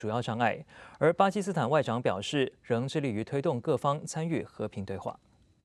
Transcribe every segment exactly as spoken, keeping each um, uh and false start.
主要障碍。而巴基斯坦外长表示，仍致力于推动各方参与和平对话。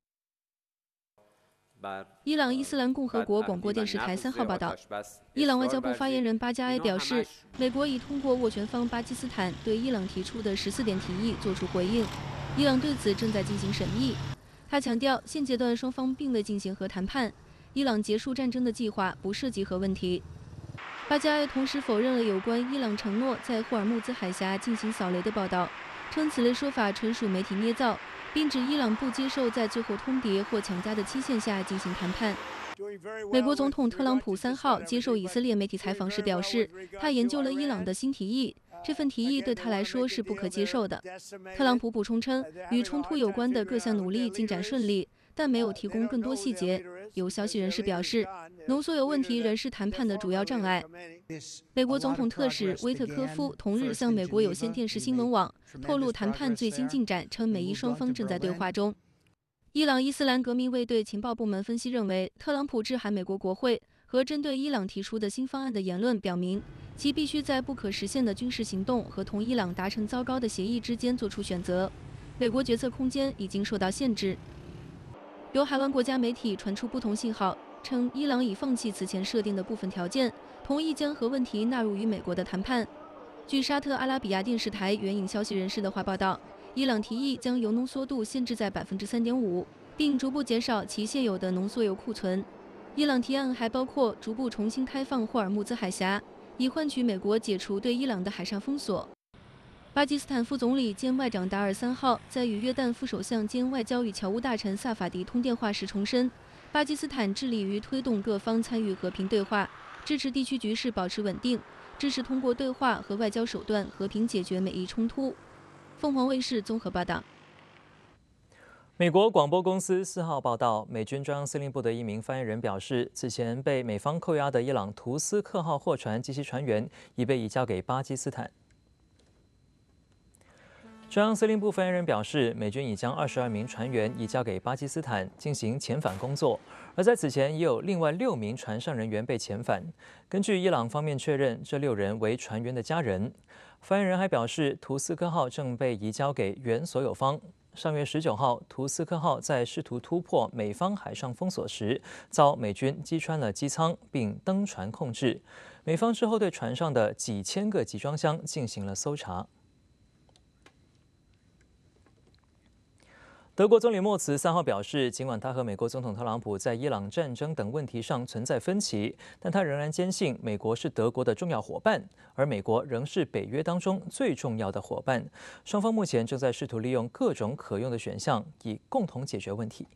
伊朗伊斯兰共和国广播电视台三号报道，伊朗外交部发言人巴加埃表示，美国已通过斡旋方巴基斯坦对伊朗提出的十四点提议作出回应，伊朗对此正在进行审议。他强调，现阶段双方并未进行核谈判，伊朗结束战争的计划不涉及核问题。巴加埃同时否认了有关伊朗承诺在霍尔木兹海峡进行扫雷的报道，称此类说法纯属媒体捏造。 并指伊朗不接受在最后通牒或强加的期限下进行谈判。美国总统特朗普三号接受以色列媒体采访时表示，他研究了伊朗的新提议，这份提议对他来说是不可接受的。特朗普补充称，与冲突有关的各项努力进展顺利，但没有提供更多细节。有消息人士表示，浓缩铀问题仍是谈判的主要障碍。美国总统特使威特科夫同日向美国有线电视新闻网透露谈判最新进展，称美伊双方正在对话中。伊朗伊斯兰革命卫队情报部门分析认为，特朗普致函美国国会和针对伊朗提出的新方案的言论表明，其必须在不可实现的军事行动和同伊朗达成糟糕的协议之间做出选择。美国决策空间已经受到限制。有海湾国家媒体传出不同信号，称伊朗已放弃此前设定的部分条件，同意将核问题纳入与美国的谈判。据沙特阿拉比亚电视台援引消息人士的话报道，伊朗提议将铀浓缩度限制在百分之三点五，并逐步减少其现有的浓缩铀库存。伊朗提案还包括逐步重新开放霍尔木兹海峡，以换取美国解除对伊朗的海上封锁。巴基斯坦副总理兼外长达尔三号在与约旦副首相兼外交与侨务大臣萨法迪通电话时重申，巴基斯坦致力于推动各方参与和平对话，支持地区局势保持稳定，支持通过对话和外交手段和平解决美伊冲突。凤凰卫视综合报道。 美国广播公司四号报道，美军中央司令部的一名发言人表示，此前被美方扣押的伊朗图斯克号货船及其船员已被移交给巴基斯坦。中央司令部发言人表示，美军已将二十二名船员移交给巴基斯坦进行遣返工作，而在此前也有另外六名船上人员被遣返。根据伊朗方面确认，这六人为船员的家人。发言人还表示，图斯克号正被移交给原所有方。上月十九号，图斯克号在试图突破美方海上封锁时，遭美军击穿了机舱，并登船控制。美方之后对船上的几千个集装箱进行了搜查。德国总理默茨三号表示，尽管他和美国总统特朗普在伊朗战争等问题上存在分歧，但他仍然坚信美国是德国的重要伙伴，而美国仍是北约当中最重要的伙伴。双方目前正在试图利用各种可用的选项，以共同解决问题。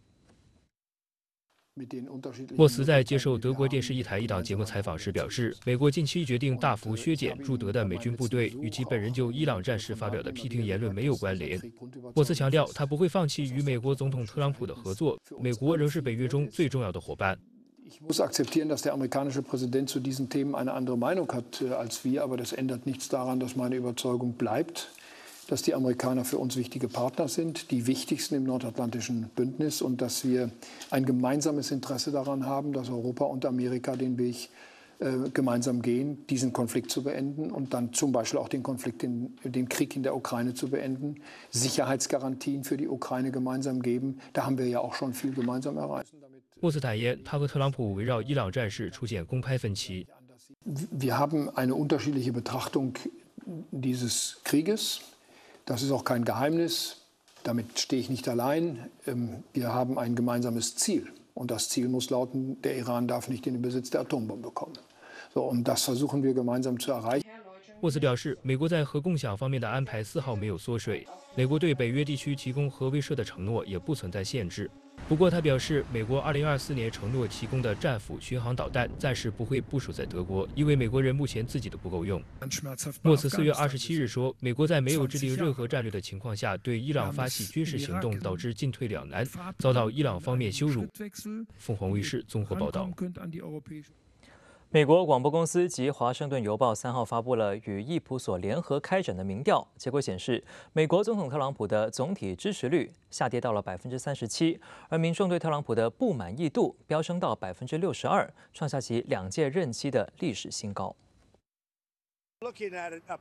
默茨在接受德国电视一台一档节目采访时表示，美国近期决定大幅削减驻德的美军部队，与其本人就伊朗战事发表的批评言论没有关联。默茨强调，他不会放弃与美国总统特朗普的合作，美国仍是北约中最重要的伙伴。 Ich muss akzeptieren, dass der amerikanische Präsident zu diesen Themen eine andere Meinung hat als wir, aber das ändert nichts daran, dass meine Überzeugung bleibt, dass die Amerikaner für uns wichtige Partner sind, die wichtigsten im nordatlantischen Bündnis und dass wir ein gemeinsames Interesse daran haben, dass Europa und Amerika den Weg äh, gemeinsam gehen, diesen Konflikt zu beenden und dann zum Beispiel auch den Konflikt, in, den Krieg in der Ukraine zu beenden, Sicherheitsgarantien für die Ukraine gemeinsam geben. Da haben wir ja auch schon viel gemeinsam erreicht. 默茨坦言，他和特朗普围绕伊朗战事出现公开分歧。 Wir haben eine unterschiedliche Betrachtung dieses Krieges. Das ist auch kein Geheimnis. Damit stehe ich nicht allein. Wir haben ein gemeinsames Ziel. Und das Ziel muss lauten, der Iran darf nicht in den Besitz der Atombombe kommen. So, und das versuchen wir gemeinsam zu erreichen. 默茨表示，美国在核共享方面的安排丝毫没有缩水，美国对北约地区提供核威慑的承诺也不存在限制。不过，他表示，美国二零二四年承诺提供的战斧巡航导弹暂时不会部署在德国，因为美国人目前自己的不够用。默茨四月二十七日说，美国在没有制定任何战略的情况下对伊朗发起军事行动，导致进退两难，遭到伊朗方面羞辱。凤凰卫视综合报道。 美国广播公司及《华盛顿邮报》三号发布了与易普所联合开展的民调，结果显示，美国总统特朗普的总体支持率下跌到了百分之三十七，而民众对特朗普的不满意度飙升到百分之六十二，创下其两届任期的历史新高。 Looking at it up here,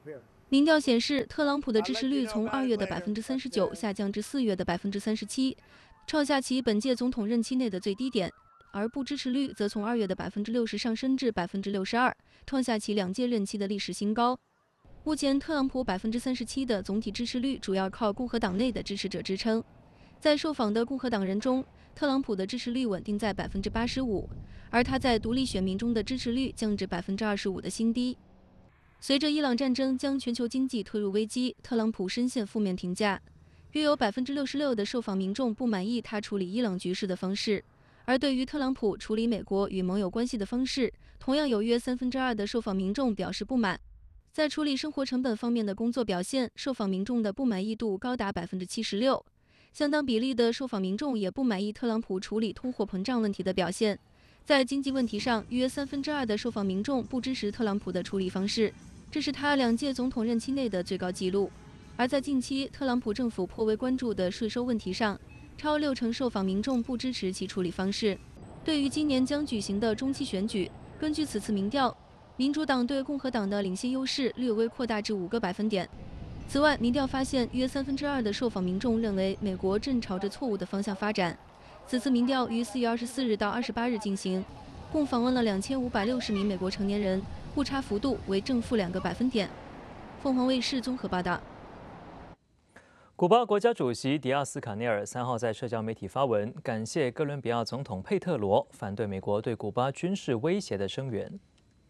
民调显示，特朗普的支持率从二月的百分之三十九下降至四月的百分之三十七，创下其本届总统任期内的最低点；而不支持率则从二月的百分之六十上升至百分之六十二，创下其两届任期的历史新高。目前，特朗普百分之三十七的总体支持率主要靠共和党内的支持者支撑。在受访的共和党人中，特朗普的支持率稳定在百分之八十五，而他在独立选民中的支持率降至百分之二十五的新低。随着伊朗战争将全球经济推入危机，特朗普深陷负面评价，约有百分之六十六的受访民众不满意他处理伊朗局势的方式，而对于特朗普处理美国与盟友关系的方式，同样有约三分之二的受访民众表示不满。在处理生活成本方面的工作表现，受访民众的不满意度高达百分之七十六，相当比例的受访民众也不满意特朗普处理通货膨胀问题的表现。在经济问题上，约三分之二的受访民众不支持特朗普的处理方式。这是他两届总统任期内的最高纪录。而在近期特朗普政府颇为关注的税收问题上，超六成受访民众不支持其处理方式。对于今年将举行的中期选举，根据此次民调，民主党对共和党的领先优势略微扩大至五个百分点。此外，民调发现，约三分之二的受访民众认为美国正朝着错误的方向发展。此次民调于四月二十四日到二十八日进行，共访问了两千五百六十名美国成年人。误差幅度为正负两个百分点。凤凰卫视综合报道。 古巴国家主席迪亚斯卡内尔三号在社交媒体发文，感谢哥伦比亚总统佩特罗反对美国对古巴军事威胁的声援。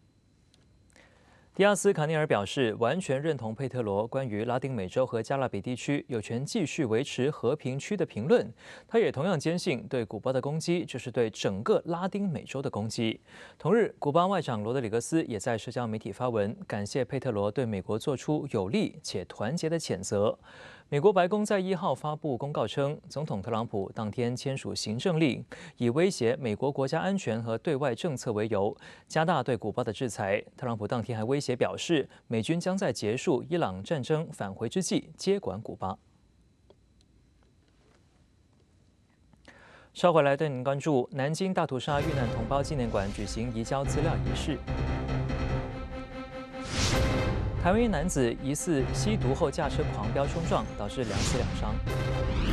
迪亚斯卡内尔表示，完全认同佩特罗关于拉丁美洲和加勒比地区有权继续维持和平区的评论。他也同样坚信，对古巴的攻击就是对整个拉丁美洲的攻击。同日，古巴外长罗德里格斯也在社交媒体发文，感谢佩特罗对美国做出有力且团结的谴责。美国白宫在一号发布公告称，总统特朗普当天签署行政令，以威胁美国国家安全和对外政策为由，加大对古巴的制裁。特朗普当天还威胁表示，美军将在结束伊朗战争返回之际接管古巴。稍回来带您关注南京大屠杀遇难同胞纪念馆举行移交资料仪式。台湾一男子疑似吸毒后驾车狂飙冲撞，导致两死两伤。